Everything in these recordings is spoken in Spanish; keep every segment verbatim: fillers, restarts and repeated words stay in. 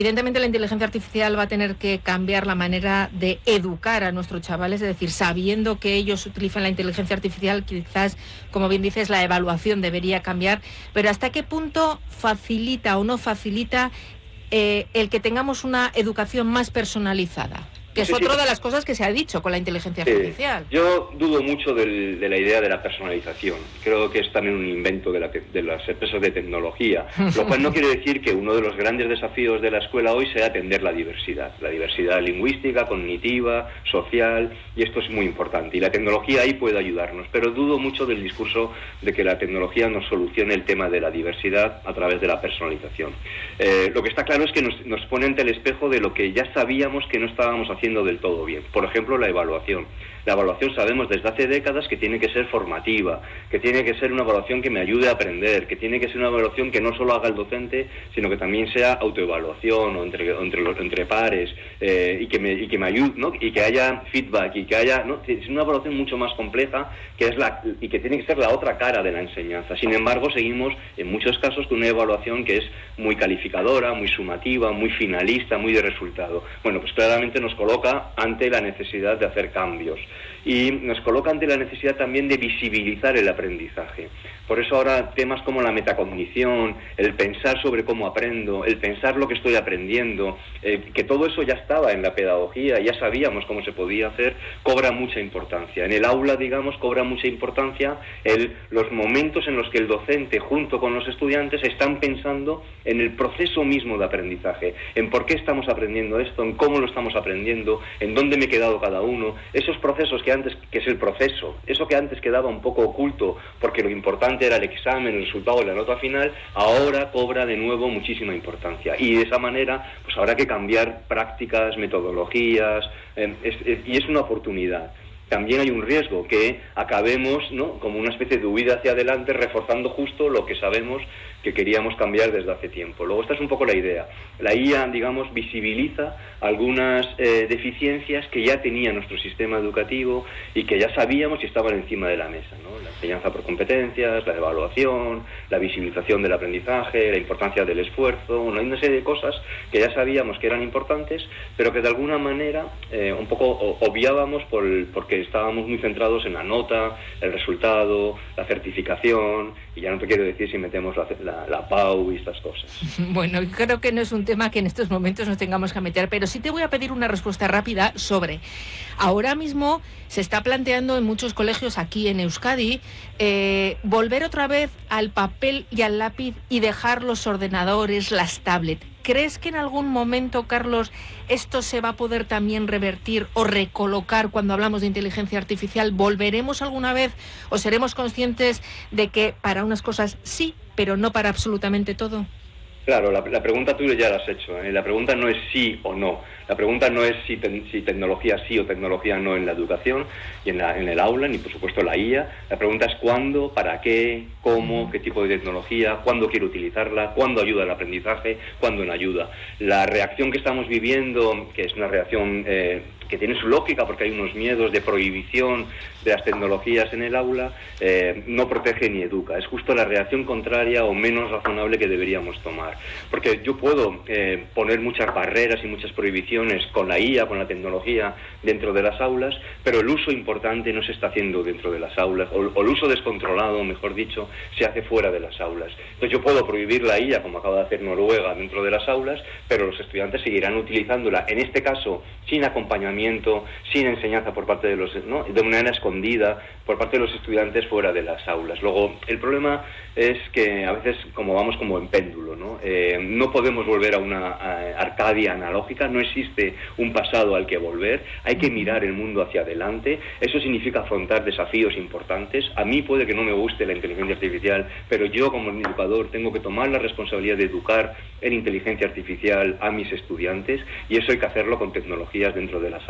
Evidentemente la inteligencia artificial va a tener que cambiar la manera de educar a nuestros chavales, es decir, sabiendo que ellos utilizan la inteligencia artificial, quizás, como bien dices, la evaluación debería cambiar, pero ¿hasta qué punto facilita o no facilita eh, el que tengamos una educación más personalizada? Que es sí, otra sí. de las cosas que se ha dicho con la inteligencia artificial. Sí. Yo dudo mucho del, de la idea de la personalización. Creo que es también un invento de, la, de las empresas de tecnología, lo cual no quiere decir que uno de los grandes desafíos de la escuela hoy sea atender la diversidad, la diversidad lingüística, cognitiva, social, y esto es muy importante. Y la tecnología ahí puede ayudarnos, pero dudo mucho del discurso de que la tecnología nos solucione el tema de la diversidad a través de la personalización. Eh, lo que está claro es que nos, nos pone ante el espejo de lo que ya sabíamos que no estábamos haciendo haciendo del todo bien. Por ejemplo, la evaluación. La evaluación sabemos desde hace décadas que tiene que ser formativa, que tiene que ser una evaluación que me ayude a aprender, que tiene que ser una evaluación que no solo haga el docente, sino que también sea autoevaluación o entre, entre, entre pares eh, y, que me, y que me ayude, ¿no? Y que haya feedback y que haya, ¿no? Es una evaluación mucho más compleja que es la, y que tiene que ser la otra cara de la enseñanza. Sin embargo, seguimos en muchos casos con una evaluación que es muy calificadora, muy sumativa, muy finalista, muy de resultado. Bueno, pues claramente nos coloca ante la necesidad de hacer cambios. Y nos coloca ante la necesidad también de visibilizar el aprendizaje. Por eso ahora temas como la metacognición, el pensar sobre cómo aprendo, el pensar lo que estoy aprendiendo, eh, que todo eso ya estaba en la pedagogía, ya sabíamos cómo se podía hacer, cobra mucha importancia. En el aula, digamos, cobra mucha importancia el, los momentos en los que el docente, junto con los estudiantes, están pensando en el proceso mismo de aprendizaje, en por qué estamos aprendiendo esto, en cómo lo estamos aprendiendo, en dónde me he quedado cada uno, esos procesos que antes, que es el proceso, eso que antes quedaba un poco oculto porque lo importante era el examen, el resultado, la nota final, ahora cobra de nuevo muchísima importancia. Y de esa manera, pues habrá que cambiar prácticas, metodologías, eh, es, es, y es una oportunidad. También hay un riesgo, que acabemos, ¿no?, como una especie de huida hacia adelante, reforzando justo lo que sabemos que queríamos cambiar desde hace tiempo. Luego esta es un poco la idea. La I A, digamos, visibiliza algunas eh, deficiencias que ya tenía nuestro sistema educativo y que ya sabíamos y estaban encima de la mesa, ¿no? La enseñanza por competencias, la evaluación, la visibilización del aprendizaje, la importancia del esfuerzo, bueno, hay una serie de cosas que ya sabíamos que eran importantes, pero que de alguna manera eh, un poco obviábamos por el, porque estábamos muy centrados en la nota, el resultado, la certificación, y ya no te quiero decir si metemos la, la, la P A U y estas cosas. Bueno, creo que no es un tema que en estos momentos nos tengamos que meter, pero sí te voy a pedir una respuesta rápida sobre, ahora mismo se está planteando en muchos colegios aquí en Euskadi eh, volver otra vez al papel y al lápiz y dejar los ordenadores, las tablets. ¿Crees que en algún momento, Carlos, esto se va a poder también revertir o recolocar cuando hablamos de inteligencia artificial? ¿Volveremos alguna vez o seremos conscientes de que para unas cosas sí, pero no para absolutamente todo? Claro, la, la pregunta tú ya la has hecho, ¿eh? La pregunta no es sí o no. La pregunta no es si, te, si tecnología sí o tecnología no en la educación y en, la, en el aula, ni por supuesto la I A. La pregunta es cuándo, para qué, cómo, qué tipo de tecnología, cuándo quiero utilizarla, cuándo ayuda al aprendizaje, cuándo no ayuda. La reacción que estamos viviendo, que es una reacción eh, que tiene su lógica porque hay unos miedos de prohibición de las tecnologías en el aula, eh, no protege ni educa. Es justo la reacción contraria o menos razonable que deberíamos tomar. Porque yo puedo eh, poner muchas barreras y muchas prohibiciones con la I A, con la tecnología dentro de las aulas, pero el uso importante no se está haciendo dentro de las aulas, o, o el uso descontrolado, mejor dicho, se hace fuera de las aulas. Entonces yo puedo prohibir la I A, como acaba de hacer Noruega, dentro de las aulas, pero los estudiantes seguirán utilizándola, en este caso, sin acompañamiento, sin enseñanza por parte de los, ¿no?, de manera escondida, por parte de los estudiantes fuera de las aulas. Luego, el problema es que a veces, como vamos como en péndulo, ¿no? Eh, no podemos volver a una a Arcadia analógica, no existe un pasado al que volver, hay que mirar el mundo hacia adelante, eso significa afrontar desafíos importantes. A mí puede que no me guste la inteligencia artificial, pero yo como educador tengo que tomar la responsabilidad de educar en inteligencia artificial a mis estudiantes, y eso hay que hacerlo con tecnologías dentro de las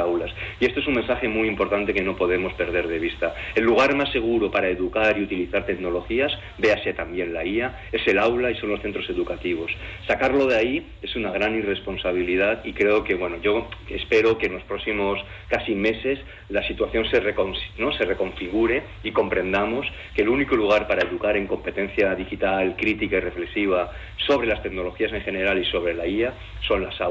aulas. Y esto es un mensaje muy importante que no podemos perder de vista. El lugar más seguro para educar y utilizar tecnologías, véase también la I A, es el aula y son los centros educativos. Sacarlo de ahí es una gran irresponsabilidad y creo que, bueno, yo espero que en los próximos casi meses la situación se, recon, ¿no? se reconfigure y comprendamos que el único lugar para educar en competencia digital, crítica y reflexiva sobre las tecnologías en general y sobre la I A son las aulas.